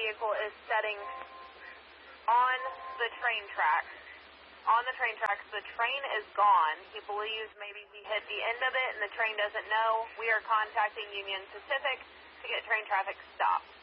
vehicle is setting on the train tracks. On the train tracks, the train is gone. He believes maybe he hit the end of it and the train doesn't know. We are contacting Union Pacific to get train traffic stopped.